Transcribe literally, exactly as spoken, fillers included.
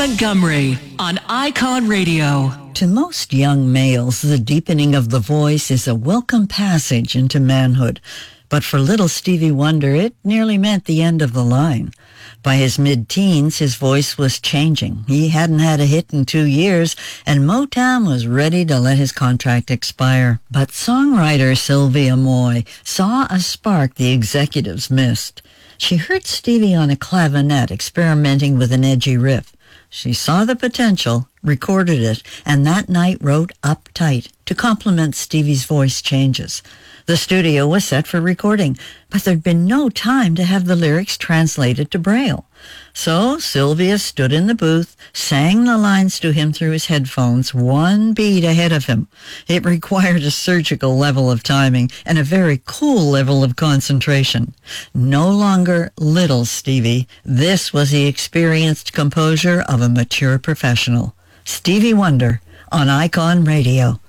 Montgomery on Icon Radio. To most young males, the deepening of the voice is a welcome passage into manhood. But for little Stevie Wonder, it nearly meant the end of the line. By his mid-teens, his voice was changing. He hadn't had a hit in two years, and Motown was ready to let his contract expire. But songwriter Sylvia Moy saw a spark the executives missed. She heard Stevie on a clavinet experimenting with an edgy riff. She saw the potential, recorded it, and that night wrote Uptight to complement Stevie's voice changes. The studio was set for recording, but there'd been no time to have the lyrics translated to Braille. So Sylvia stood in the booth, sang the lines to him through his headphones, one beat ahead of him. It required a surgical level of timing and a very cool level of concentration. No longer little Stevie, this was the experienced composure of a mature professional. Stevie Wonder on Icon Radio.